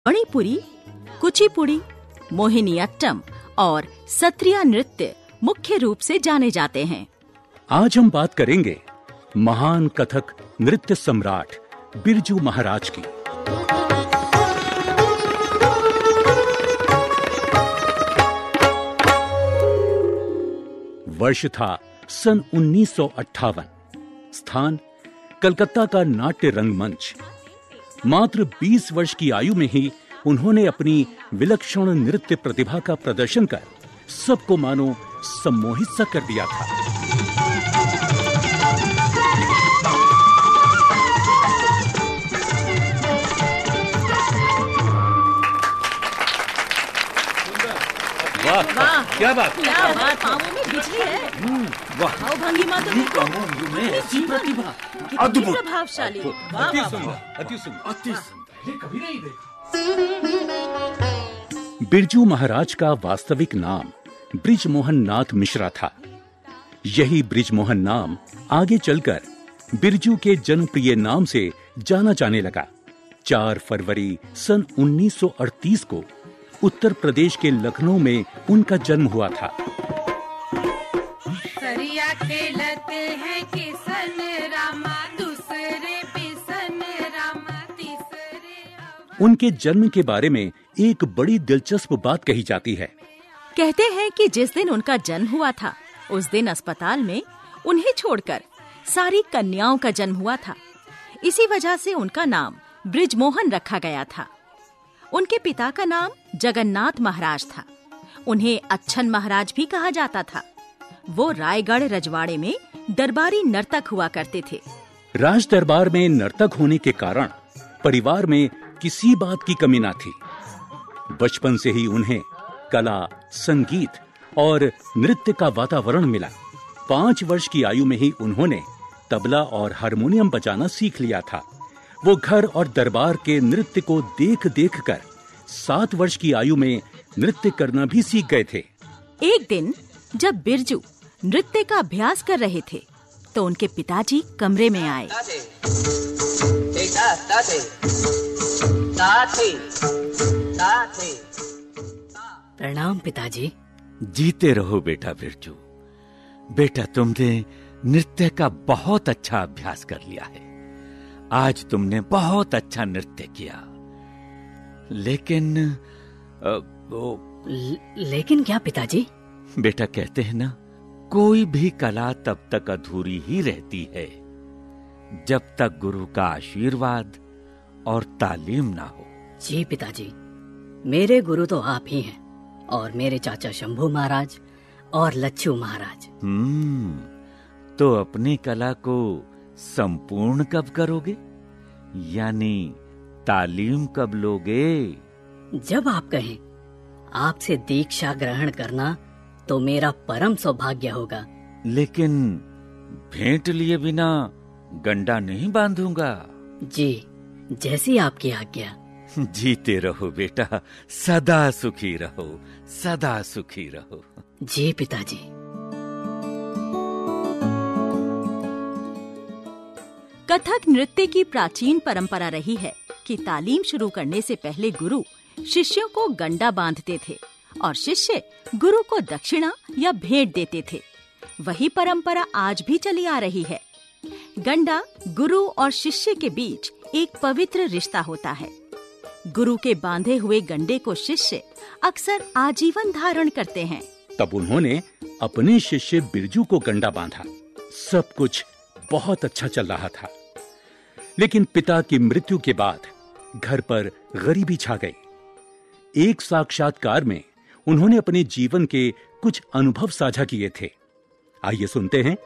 मणिपुरी, कुचिपुड़ी, मोहिनीअट्टम और सत्रिया नृत्य मुख्य रूप से जाने जाते हैं। आज हम बात करेंगे महान कथक नृत्य सम्राट बिरजू महाराज की। वर्ष था सन 1958। स्थान कलकत्ता का नाट्य रंगमंच। मात्र 20 वर्ष की आयु में ही उन्होंने अपनी विलक्षण नृत्य प्रतिभा का प्रदर्शन कर सबको मानो सम्मोहित सा कर दिया था। वाह, क्या बात, पाँवों में बिजली है। वाह, भाव भंगिमा तो देखो, ऐसी प्रतिभा, कितनी प्रभावशाली। अति सुंदर, अति सुंदर, अति सुंदर, ये कभी नहीं देखा। बिरजू महाराज का वास्तविक नाम बृजमोहन नाथ मिश्रा था। यही बृजमोहन नाम आगे चलकर बिरजू के जनप्रिय नाम से जाना जाने लगा। 4 फरवरी सन 1938 को उत्तर प्रदेश के लखनऊ में उनका जन्म हुआ था। सरिया खेलते हैं किसन रामा, दूसरे बिसन रामा, तीसरे। उनके जन्म के बारे में एक बड़ी दिलचस्प बात कही जाती है। कहते हैं कि जिस दिन उनका जन्म हुआ था, उस दिन अस्पताल में उन्हें छोड़कर सारी कन्याओं का जन्म हुआ था। इसी वजह से उनका नाम बृजमोहन रखा गया था। उनके पिता का नाम जगन्नाथ महाराज था। उन्हें अच्छन महाराज भी कहा जाता था। वो रायगढ़ रजवाड़े में दरबारी नर्तक हुआ करते थे। राज दरबार में नर्तक होने के कारण परिवार में किसी बात की कमी न थी। बचपन से ही उन्हें कला, संगीत और नृत्य का वातावरण मिला। 5 वर्ष की आयु में ही उन्होंने तबला और हारमोनियम बजाना सीख लिया था। वो घर और दरबार के नृत्य को देख देख कर 7 वर्ष की आयु में नृत्य करना भी सीख गए थे। एक दिन जब बिरजू नृत्य का अभ्यास कर रहे थे, तो उनके पिताजी कमरे में आए। प्रणाम पिताजी। जीते रहो बेटा बिरजू। बेटा, तुमने नृत्य का बहुत अच्छा अभ्यास कर लिया है। आज तुमने बहुत अच्छा नृत्य किया। लेकिन लेकिन क्या पिताजी? बेटा, कहते हैं ना, कोई भी कला तब तक अधूरी ही रहती है जब तक गुरु का आशीर्वाद और तालीम ना हो। जी पिताजी, मेरे गुरु तो आप ही हैं और मेरे चाचा शंभू महाराज और लच्छू महाराज। तो अपनी कला को संपूर्ण कब करोगे? यानी तालीम कब लोगे? जब आप कहें। आपसे दीक्षा ग्रहण करना तो मेरा परम सौभाग्य होगा। लेकिन भेंट लिए बिना गंडा नहीं बांधूंगा। जी, जैसी आपकी आज्ञा। जीते रहो बेटा, सदा सुखी रहो, सदा सुखी रहो। जी पिताजी। कथक नृत्य की प्राचीन परंपरा रही है कि तालीम शुरू करने से पहले गुरु शिष्यों को गंडा बांधते थे और शिष्य गुरु को दक्षिणा या भेंट देते थे। वही परंपरा आज भी चली आ रही है। गंडा गुरु और शिष्य के बीच एक पवित्र रिश्ता होता है। गुरु के बांधे हुए गंडे को शिष्य अक्सर आजीवन धारण करते हैं। तब उन्होंने अपने शिष्य बिरजू को गंडा बांधा। सब कुछ बहुत अच्छा चल रहा था। लेकिन पिता की मृत्यु के बाद घर पर गरीबी छा गई। एक साक्षात्कार में उन्होंने अपने जीवन के कुछ अनुभव साझा किए थे। आइए सुनते हैं।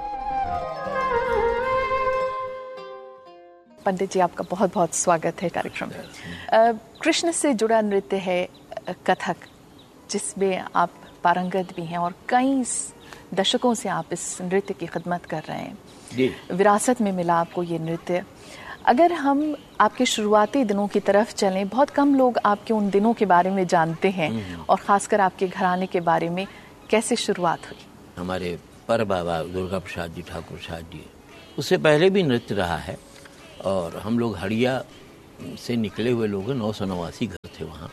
पंडित जी, आपका बहुत बहुत स्वागत है कार्यक्रम में। कृष्ण से जुड़ा नृत्य है कथक, जिसमें आप पारंगत भी हैं और कई दशकों से आप इस नृत्य की खिदमत कर रहे हैं। विरासत में मिला आपको ये नृत्य। अगर हम आपके शुरुआती दिनों की तरफ चलें, बहुत कम लोग आपके उन दिनों के बारे में जानते हैं और खासकर आपके घराने के बारे में। कैसे शुरुआत हुई? हमारे पर बाबा दुर्गा प्रसाद जी, ठाकुर साहब जी, उससे पहले भी नृत्य रहा है और हम लोग हड़िया से निकले हुए लोग, 989 घर थे वहाँ।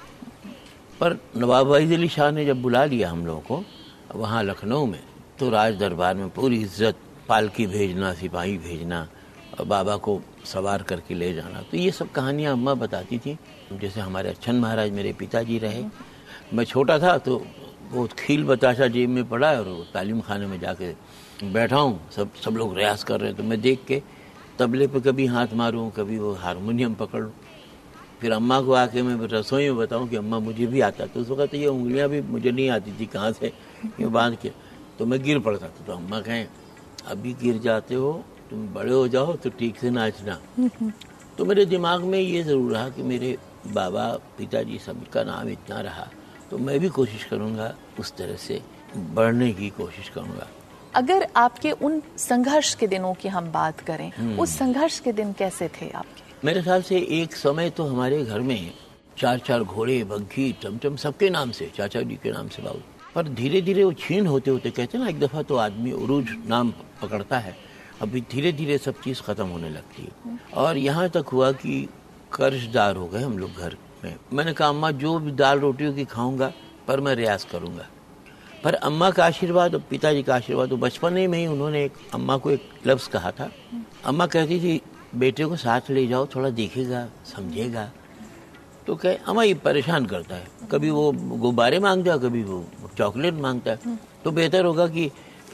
पर नवाब वाइद अली शाह ने जब बुला लिया हम लोगों को वहाँ लखनऊ में, तो राज दरबार में पूरी इज्जत, पालकी भेजना, सिपाही भेजना और बाबा को सवार करके ले जाना। तो ये सब कहानियाँ अम्मा बताती थी। जैसे हमारे अच्छन महाराज मेरे पिताजी रहे, मैं छोटा था तो वो खील बताशा जेब में पड़ा और वो तालीम खाने में जाके बैठा हूँ, सब लोग रियाज कर रहे हैं, तो मैं देख के तबले पे कभी हाथ मारूँ, कभी वो हारमोनियम पकड़ लूँ। फिर अम्मा को आके मैं रसोई में बताऊँ कि अम्मा मुझे भी आता। तो उस वक्त ये उंगलियाँ भी मुझे नहीं आती थी कहाँ से ये बांध के, तो मैं गिर पड़ता था। तो अम्मा कहें अभी गिर जाते हो, तुम बड़े हो जाओ तो ठीक से नाचना। तो मेरे दिमाग में ये ज़रूर रहा कि मेरे बाबा पिताजी सबका नाम इतना रहा, तो मैं भी कोशिश करूँगा उस तरह से बढ़ने की कोशिश करूँगा। अगर आपके उन संघर्ष के दिनों की हम बात करें, उस संघर्ष के दिन कैसे थे आपके? मेरे ख्याल से एक समय तो हमारे घर में 4 घोड़े, बग्घी, टमटम सबके नाम से, चाचा जी के नाम से बाबू। पर धीरे धीरे वो छीन होते होते, कहते हैं ना एक दफ़ा तो आदमी उरूज नाम पकड़ता है, अभी धीरे धीरे सब चीज़ ख़त्म होने लगती है। और यहाँ तक हुआ कि कर्जदार हो गए हम लोग घर में। मैंने कहा अम्मा जो भी दाल रोटियों की खाऊंगा पर मैं रियाज करूंगा। पर अम्मा का आशीर्वाद और पिताजी का आशीर्वाद, तो बचपन में ही उन्होंने अम्मा को एक लफ्ज़ कहा था। अम्मा कहती थी बेटे को साथ ले जाओ, थोड़ा देखेगा, समझेगा। तो कहे अम्मा ये परेशान करता है, कभी वो गुब्बारे मांगता है, कभी वो चॉकलेट मांगता है, तो बेहतर होगा कि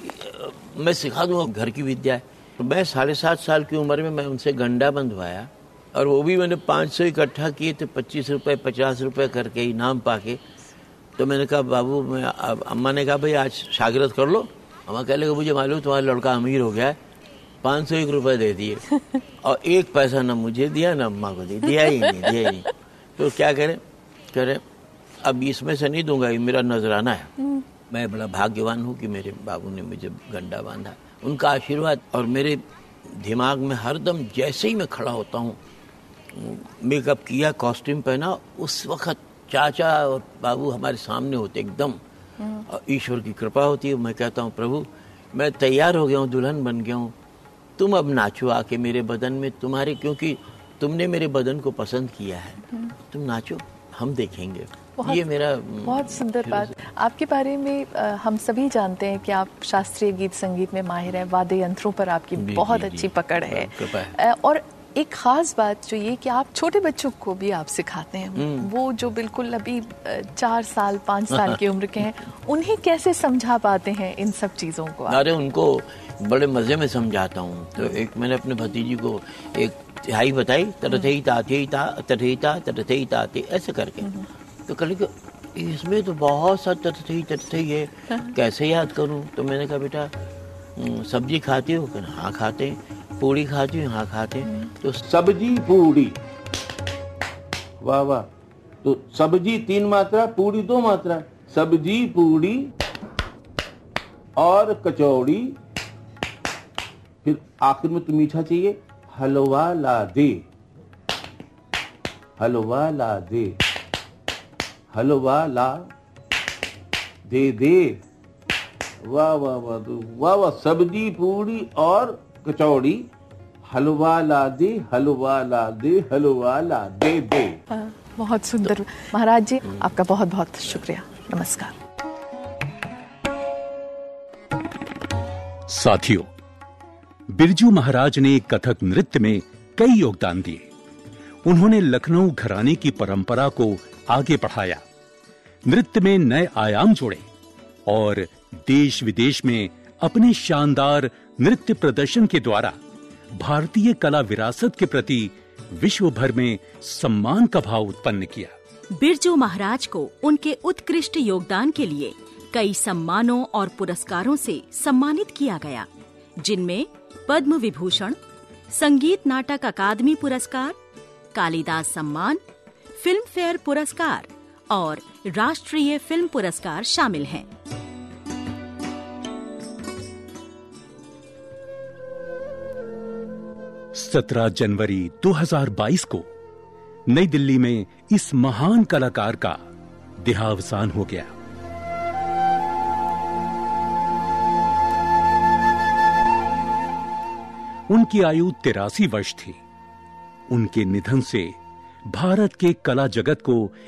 मैं सिखा दूँ घर की विद्या है। तो मैं 7.5 साल की उम्र में मैं उनसे गंडा बंधवाया, और वो भी मैंने 500 इकट्ठा किए थे, 25 रुपये 50 रुपये करके इनाम पाके। तो मैंने कहा बाबू, मैं अम्मा ने कहा भाई आज शागिर्द कर लो। अम्मा कह लगे मुझे मालूम तुम्हारा लड़का अमीर हो गया है, 501 रुपये दे दिए और 1 पैसा ना मुझे दिया ना अम्मा को दिया ही नहीं। तो क्या करें अब इसमें से नहीं दूंगा, ये मेरा नजराना है। मैं बड़ा भाग्यवान हूँ कि मेरे बाबू ने मुझे गंडा बांधा, उनका आशीर्वाद। और मेरे दिमाग में हरदम जैसे ही मैं खड़ा होता हूँ, मेकअप किया, कॉस्ट्यूम पहना, उस वक्त चाचा और बाबू हमारे सामने होते एकदम, और ईश्वर की कृपा होती है। मैं कहता हूँ प्रभु मैं तैयार हो गया हूँ, दुल्हन बन गया हूँ, तुम अब नाचो आके मेरे बदन में, तुम्हारे क्योंकि तुमने मेरे बदन को पसंद किया है, तुम नाचो, हम देखेंगे। ये मेरा बहुत सुंदर बात। आपके बारे में हम सभी जानते हैं कि आप शास्त्रीय गीत संगीत में माहिर हैं, वाद्य यंत्रों पर आपकी बहुत अच्छी पकड़ है। और एक खास बात जो ये कि आप छोटे बच्चों को भी आप सिखाते हैं, वो जो बिल्कुल अभी 4 साल 5 साल की उम्र के हैं, उन्हें कैसे समझा पाते हैं इन सब चीज़ों को? अरे उनको बड़े मज़े में समझाता हूँ। तो एक मैंने अपने भतीजी को एक तिहाई बताई, तरथई ताते ऐसे करके। तो कल इसमें तो बहुत सा तरथई है, कैसे याद करूँ? तो मैंने कहा बेटा सब्जी खाती हो? हाँ खाते हैं। पूड़ी खाती हूँ? हाँ खाते हैं। तो सब्जी पूड़ी, वाह वाह। तो सब्जी 3 मात्रा, पूड़ी 2 मात्रा। सब्जी पूड़ी और कचौड़ी, फिर आखिर में तो मीठा चाहिए, हलवा ला दे, हलवा ला दे, हलवा ला दे। वाह वाह वाह वाह वाह। सब्जी पूड़ी और कचौड़ी, हलवा ला दे, हलवा ला दे, हलवा ला दे दे। बहुत सुंदर। महाराज जी आपका बहुत बहुत शुक्रिया, नमस्कार। साथियों, बिरजू महाराज ने कथक नृत्य में कई योगदान दिए। उन्होंने लखनऊ घराने की परंपरा को आगे बढ़ाया, नृत्य में नए आयाम जोड़े और देश विदेश में अपने शानदार नृत्य प्रदर्शन के द्वारा भारतीय कला विरासत के प्रति विश्व भर में सम्मान का भाव उत्पन्न किया। बिरजू महाराज को उनके उत्कृष्ट योगदान के लिए कई सम्मानों और पुरस्कारों से सम्मानित किया गया, जिनमें पद्म विभूषण, संगीत नाटक अकादमी पुरस्कार, कालिदास सम्मान, फिल्म फेयर पुरस्कार और राष्ट्रीय फिल्म पुरस्कार शामिल हैं। 17 जनवरी 2022 को नई दिल्ली में इस महान कलाकार का देहावसान हो गया। उनकी आयु 83 वर्ष थी। उनके निधन से भारत के कला जगत को